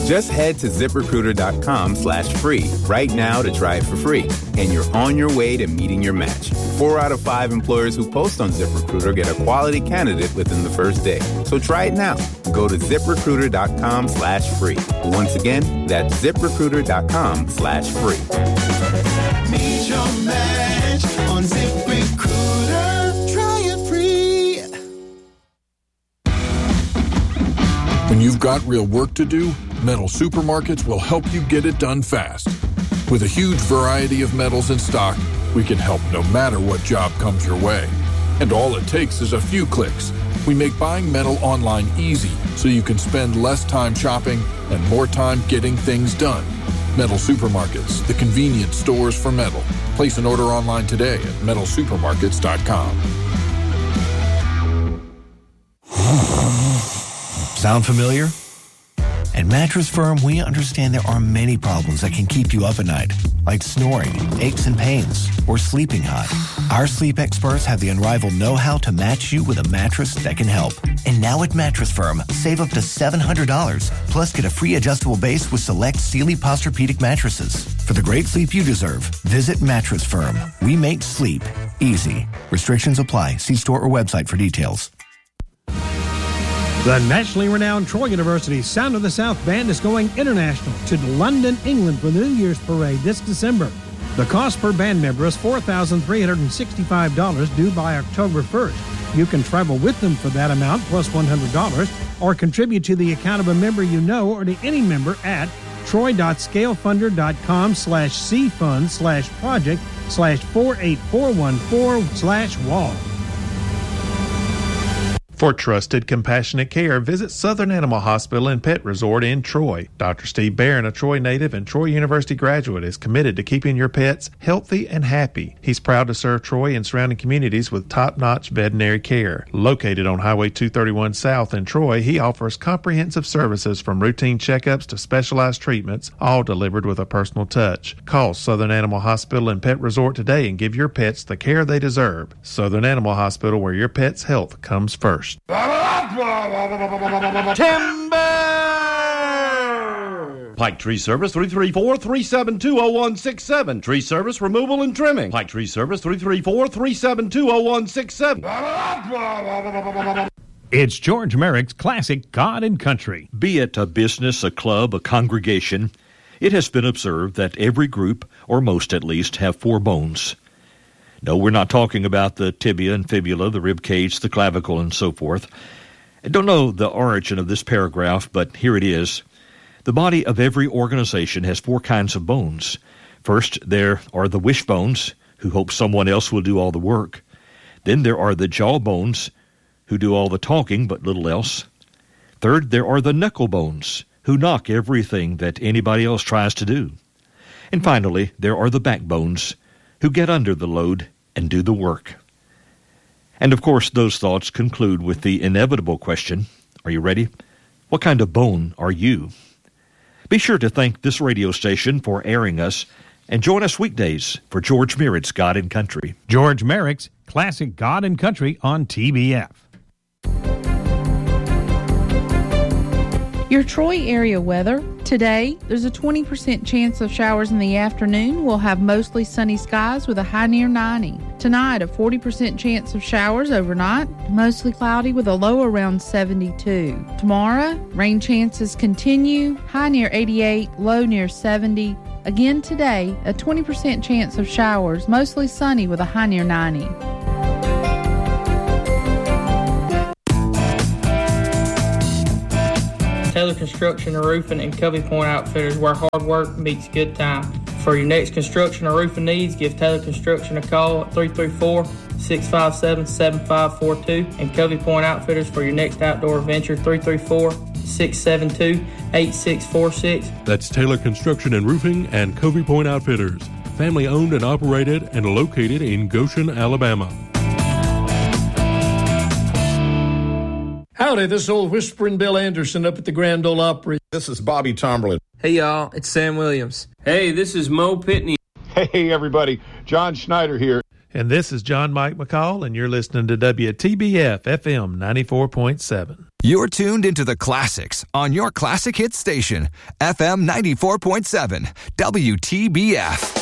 Just head to ZipRecruiter.com/free right now to try it for free. And you're on your way to meeting your match. 4 out of 5 employers who post on ZipRecruiter get a quality candidate within the first day. So try it now. Go to ZipRecruiter.com/free. Once again, that's ZipRecruiter.com/free. Meet your match on ZipRecruiter. Try it free. When you've got real work to do, Metal Supermarkets will help you get it done fast. With a huge variety of metals in stock, we can help no matter what job comes your way. And all it takes is a few clicks. We make buying metal online easy so you can spend less time shopping and more time getting things done. Metal Supermarkets, the convenience stores for metal. Place an order online today at metalsupermarkets.com. Sound familiar? At Mattress Firm, we understand there are many problems that can keep you up at night, like snoring, aches and pains, or sleeping hot. Our sleep experts have the unrivaled know-how to match you with a mattress that can help. And now at Mattress Firm, save up to $700, plus get a free adjustable base with select Sealy Posturepedic mattresses. For the great sleep you deserve, visit Mattress Firm. We make sleep easy. Restrictions apply. See store or website for details. The nationally renowned Troy University Sound of the South Band is going international to London, England for the New Year's Parade this December. The cost per band member is $4,365 due by October 1st. You can travel with them for that amount plus $100 or contribute to the account of a member you know or to any member at troy.scalefundr.com/cfund/project/48414/wall. For trusted, compassionate care, visit Southern Animal Hospital and Pet Resort in Troy. Dr. Steve Barron, a Troy native and Troy University graduate, is committed to keeping your pets healthy and happy. He's proud to serve Troy and surrounding communities with top-notch veterinary care. Located on Highway 231 South in Troy, he offers comprehensive services from routine checkups to specialized treatments, all delivered with a personal touch. Call Southern Animal Hospital and Pet Resort today and give your pets the care they deserve. Southern Animal Hospital, where your pet's health comes first. Timber! Pike Tree Service 334-372-0167. Tree Service Removal and Trimming. Pike Tree Service 334-372-0167. It's George Merrick's classic God and Country. Be it a business, a club, a congregation, it has been observed that every group, or most at least, have 4 bones. No, we're not talking about the tibia and fibula, the rib cage, the clavicle, and so forth. I don't know the origin of this paragraph, but here it is. The body of every organization has 4 kinds of bones. First, there are the wishbones, who hope someone else will do all the work. Then there are the jawbones, who do all the talking but little else. Third, there are the knuckle bones, who knock everything that anybody else tries to do. And finally, there are the backbones, who get under the load and do the work. And of course, those thoughts conclude with the inevitable question, are you ready? What kind of bone are you? Be sure to thank this radio station for airing us, and join us weekdays for George Merritt's God and Country. George Merrick's classic God and Country on TBF. Your Troy area weather. Today, there's a 20% chance of showers in the afternoon. We'll have mostly sunny skies with a high near 90. Tonight, a 40% chance of showers overnight, mostly cloudy with a low around 72. Tomorrow, rain chances continue, high near 88, low near 70. Again today, a 20% chance of showers, mostly sunny with a high near 90. Taylor Construction and Roofing and Covey Point Outfitters, where hard work meets good time. For your next construction or roofing needs, give Taylor Construction a call at 334-657-7542 and Covey Point Outfitters for your next outdoor adventure, 334-672-8646. That's Taylor Construction and Roofing and Covey Point Outfitters, family owned and operated and located in Goshen, Alabama. Howdy, this is old Whispering Bill Anderson up at the Grand Ole Opry. This is Bobby Tomberlin. Hey, y'all, it's Sam Williams. Hey, this is Mo Pitney. Hey, everybody, John Schneider here. And this is John Mike McCall, and you're listening to WTBF FM 94.7. You're tuned into the classics on your classic hit station, FM 94.7, WTBF.